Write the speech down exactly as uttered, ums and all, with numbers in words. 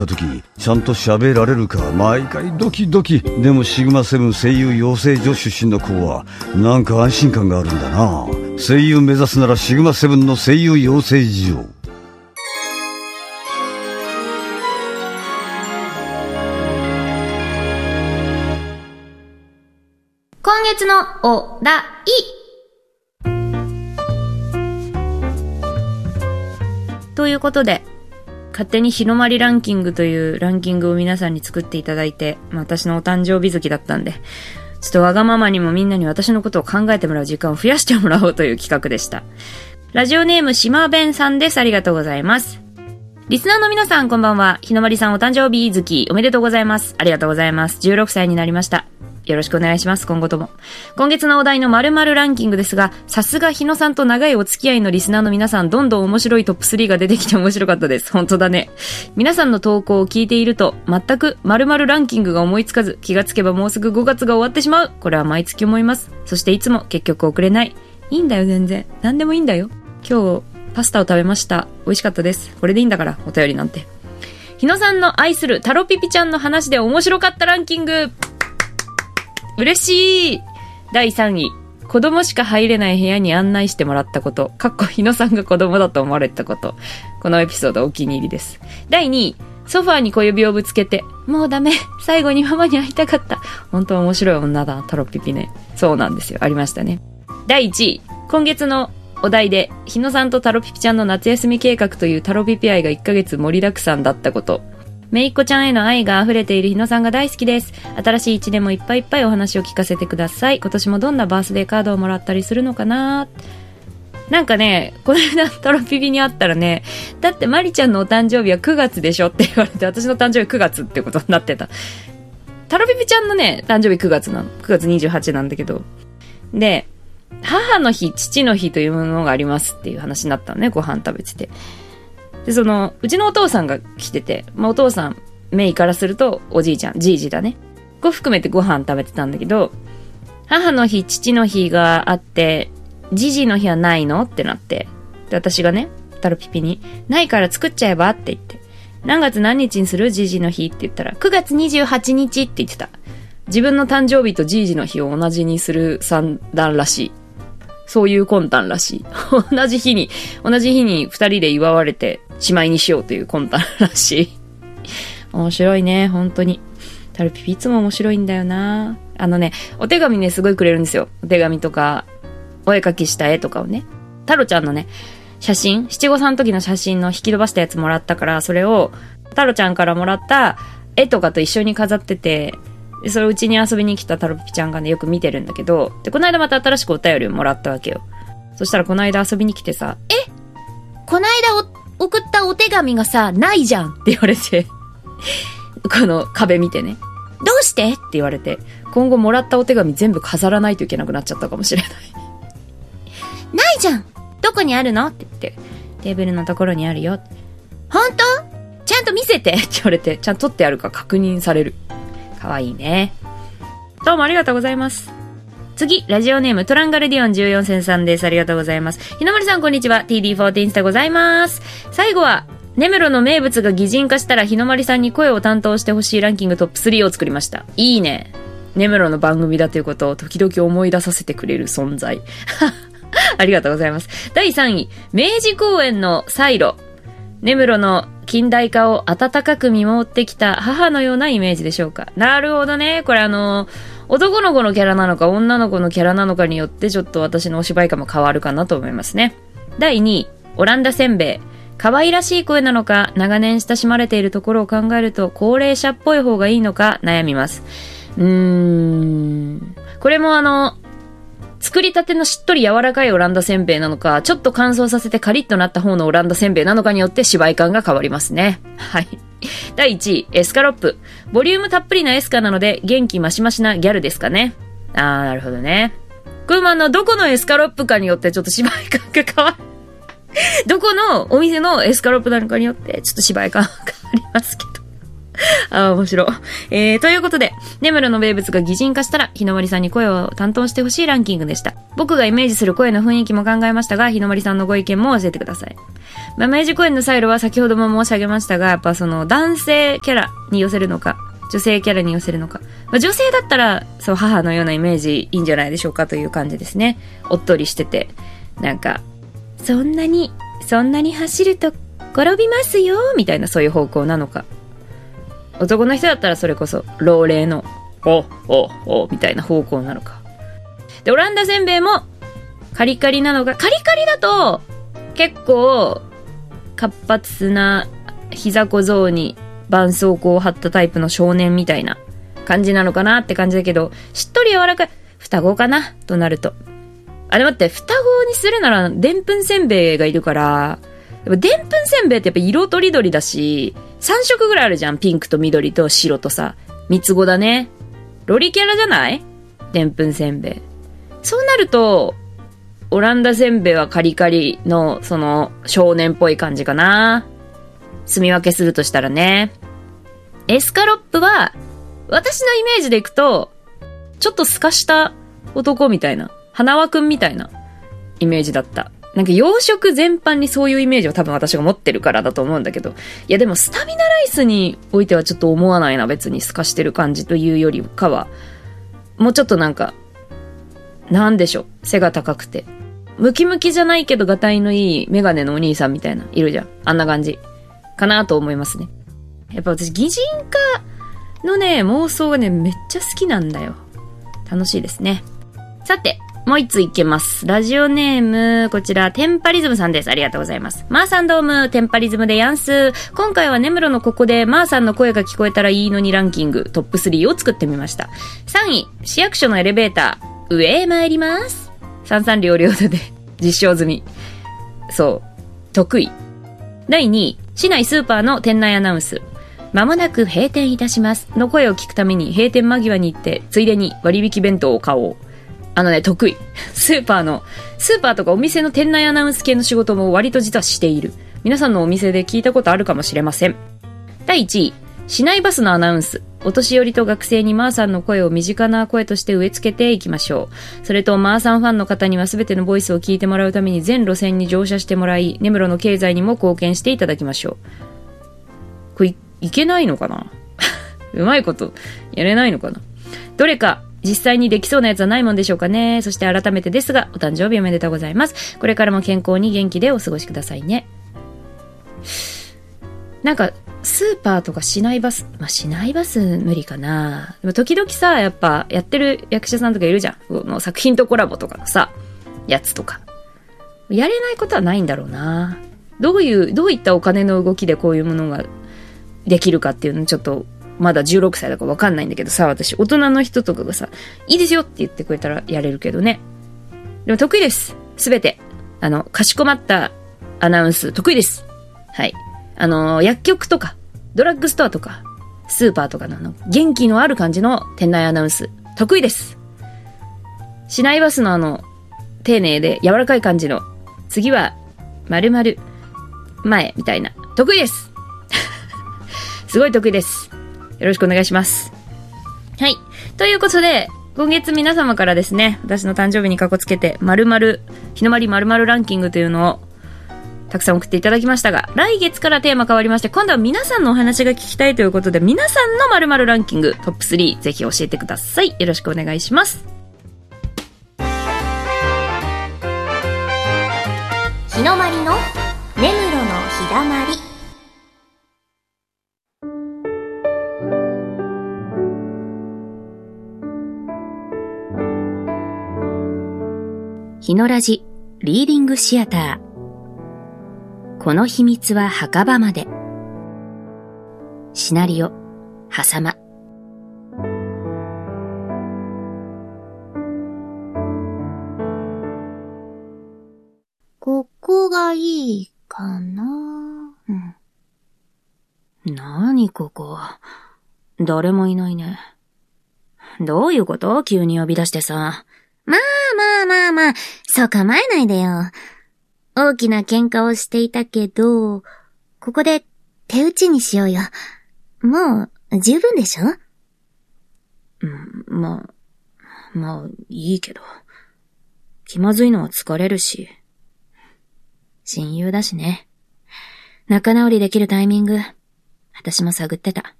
時ちゃんと喋られるか毎回ドキドキ。でもシグマセブン声優養成所出身の子はなんか安心感があるんだな。声優目指すならシグマセブンの声優養成所。 今月のお題。ということで、勝手に日の丸ランキングというランキングを皆さんに作っていただいて、まあ、私のお誕生日月だったんで、ちょっとわがままにもみんなに私のことを考えてもらう時間を増やしてもらおうという企画でした。ラジオネームしまべんさんです。ありがとうございます。リスナーの皆さんこんばんは。日の丸さんお誕生日月おめでとうございます。ありがとうございます。じゅうろくさいになりました。よろしくお願いします。今後とも。今月のお題の〇〇ランキングですが、さすが日野さんと長いお付き合いのリスナーの皆さん、どんどん面白いトップスリーが出てきて面白かったです。本当だね。皆さんの投稿を聞いていると、全く〇〇ランキングが思いつかず、気がつけばもうすぐごがつが終わってしまう。これは毎月思います。そしていつも結局遅れない。いいんだよ全然。何でもいいんだよ。今日、パスタを食べました。美味しかったです。これでいいんだから、お便りなんて。日野さんの愛するタロピピちゃんの話で面白かったランキング。嬉しい。だいさんい、子供しか入れない部屋に案内してもらったこと。かっこ日野さんが子供だと思われたこと。このエピソードお気に入りです。だいにい、ソファーに小指をぶつけて、もうダメ。最後にママに会いたかった。本当面白い女だ、タロピピね。そうなんですよ。ありましたね。だいいちい、今月のお題で、日野さんとタロピピちゃんの夏休み計画というタロピピ愛がいっかげつ盛りだくさんだったこと。めいっ子ちゃんへの愛が溢れている日野さんが大好きです。新しい一年もいっぱいいっぱいお話を聞かせてください。今年もどんなバースデーカードをもらったりするのかな。なんかね、この間タロピピに会ったらね、だってマリちゃんのお誕生日はくがつでしょって言われて、私の誕生日くがつってことになってた。タロピピちゃんのね、誕生日くがつなの。くがつにじゅうはちなんだけど。で、母の日、父の日というものがありますっていう話になったのね、ご飯食べてて。で、その、うちのお父さんが来てて、まあお父さん、メイからするとおじいちゃん、じいじだね。こう含めてご飯食べてたんだけど、母の日、父の日があって、じじの日はないのってなって。で、私がね、タロピピに、ないから作っちゃえばって言って。何月何日にするじじの日って言ったら、くがつにじゅうはちにちって言ってた。自分の誕生日とじいじの日を同じにする算段らしい。そういう魂胆らしい。同じ日に、同じ日に二人で祝われて、しまいにしようという魂胆らしい。面白いね、本当に。タロピピいつも面白いんだよな。あのね、お手紙ね、すごいくれるんですよ。お手紙とか、お絵描きした絵とかをね。タロちゃんのね、写真、七五三の時の写真の引き伸ばしたやつもらったから、それを、タロちゃんからもらった絵とかと一緒に飾ってて、でそれをうちに遊びに来たタロピピちゃんがね、よく見てるんだけど、で、この間また新しくお便りをもらったわけよ。そしたらこの間遊びに来てさ、えこの間お送ったお手紙がさ、ないじゃんって言われて、この壁見てね。どうしてって言われて、今後もらったお手紙全部飾らないといけなくなっちゃったかもしれない。ないじゃんどこにあるのって言って、テーブルのところにあるよ。本当ちゃんと見せてって言われて、ちゃんと取ってあるか確認される。かわいいね。どうもありがとうございます。次、ラジオネームトランガルディオンじゅうよんせんさんです。ありがとうございます。ひなまりさんこんにちは。ティーディーフォーティーン でございます。最後は、根室の名物が擬人化したら日の丸さんに声を担当してほしいランキングトップスリーを作りました。いいね。根室の番組だということを時々思い出させてくれる存在。ありがとうございます。だいさんい、明治公園のサイロ。根室の近代化を温かく見守ってきた母のようなイメージでしょうか。なるほどね。これあの、男の子のキャラなのか女の子のキャラなのかによってちょっと私のお芝居感も変わるかなと思いますね。だいにい、オランダせんべい。可愛らしい声なのか、長年親しまれているところを考えると高齢者っぽい方がいいのか悩みます。うーん。これもあの、作りたてのしっとり柔らかいオランダせんべいなのか、ちょっと乾燥させてカリッとなった方のオランダせんべいなのかによって芝居感が変わりますね。はい。だいいちい、エスカロップ。ボリュームたっぷりなエスカなので元気マシマシなギャルですかね。あー、なるほどね。これもあの、どこのエスカロップかによってちょっと芝居感が変わる。どこのお店のエスカロップなのかによってちょっと芝居感が変わりますけど。 ああ、面白い。えー、ということで、根室の名物が擬人化したら、日の丸さんに声を担当してほしいランキングでした。僕がイメージする声の雰囲気も考えましたが、日の丸さんのご意見も教えてください。まあ、明治公園のサイロは先ほども申し上げましたが、やっぱその男性キャラに寄せるのか、女性キャラに寄せるのか。まあ、女性だったら、そう、母のようなイメージいいんじゃないでしょうかという感じですね。おっとりしてて、なんか、そんなに、そんなに走ると転びますよ、みたいなそういう方向なのか。男の人だったらそれこそ、老齢の、お、お、お、みたいな方向なのか。で、オランダせんべいも、カリカリなのが、カリカリだと、結構、活発な、膝小僧に、絆創膏を貼ったタイプの少年みたいな感じなのかなって感じだけど、しっとり柔らかい、双子かなとなると。あれ待って、双子にするなら、でんぷんせんべいがいるから、でんぷんせんべいってやっぱ色とりどりだし、さん色ぐらいあるじゃん。ピンクと緑と白とさ。三つ子だね。ロリキャラじゃない？でんぷんせんべい。そうなると、オランダせんべいはカリカリの、その、少年っぽい感じかな。住み分けするとしたらね。エスカロップは、私のイメージでいくと、ちょっと透かした男みたいな、花輪くんみたいなイメージだった。なんか洋食全般にそういうイメージを多分私が持ってるからだと思うんだけど。いやでもスタミナライスにおいてはちょっと思わないな、別に透かしてる感じというよりかは。もうちょっとなんか、なんでしょう、背が高くて。ムキムキじゃないけどガタイのいいメガネのお兄さんみたいな、いるじゃん。あんな感じ。かなと思いますね。やっぱ私擬人化のね妄想がねめっちゃ好きなんだよ。楽しいですね。さてもう一ついけます。ラジオネームこちらテンパリズムさんです。ありがとうございます。マーさんどうもテンパリズムでやんす。今回は根室のここでマーさんの声が聞こえたらいいのにランキングトップスリーを作ってみました。さんい市役所のエレベーター上へ参ります。三三両両で実証済み。そう得意。だいにい市内スーパーの店内アナウンス。まもなく閉店いたしますの声を聞くために閉店間際に行ってついでに割引弁当を買おう。あのね得意。スーパーのスーパーとかお店の店内アナウンス系の仕事も割と実はしている。皆さんのお店で聞いたことあるかもしれません。だいいちい市内バスのアナウンス。お年寄りと学生にマーさんの声を身近な声として植え付けていきましょう。それとマーさんファンの方には全てのボイスを聞いてもらうために全路線に乗車してもらい、根室の経済にも貢献していただきましょう。これ い, いけないのかなうまいことやれないのかな。どれか実際にできそうなやつはないもんでしょうかね。そして改めてですがお誕生日おめでとうございます。これからも健康に元気でお過ごしくださいね。なんかスーパーとか市内バス、まあ、市内バス無理かな。でも時々さ、やっぱやってる役者さんとかいるじゃん。もう作品とコラボとかのさ、やつとか。やれないことはないんだろうな。どういう、どういったお金の動きでこういうものができるかっていうのちょっと、まだじゅうろくさいだからわかんないんだけどさ、私、大人の人とかがさ、いいですよって言ってくれたらやれるけどね。でも得意です。すべて。あの、かしこまったアナウンス、得意です。はい。あの、薬局とか、ドラッグストアとか、スーパーとかのあの、元気のある感じの店内アナウンス、得意です。市内バスのあの、丁寧で柔らかい感じの、次は、〇〇前みたいな、得意です。すごい得意です。よろしくお願いします。はい。ということで、今月皆様からですね、私の誕生日にかこつけて、〇〇、日の丸〇〇ランキングというのを、たくさん送っていただきましたが、来月からテーマ変わりまして、今度は皆さんのお話が聞きたいということで、皆さんの〇〇ランキングトップスリーぜひ教えてください。よろしくお願いします。 日の丸の根室のひだまり。 日のラジリーディングシアター。この秘密は墓場まで。シナリオ、はさま。 ここがいいかな。うん。 なにここ。誰もいないね。どういうこと？急に呼び出してさ。 まあまあまあまあ、そう構えないでよ。大きな喧嘩をしていたけど、ここで手打ちにしようよ。 もう、十分でしょ？ うん、まあ、まあ、いいけど。気まずいのは疲れるし。親友だしね。仲直りできるタイミング、私も探ってた。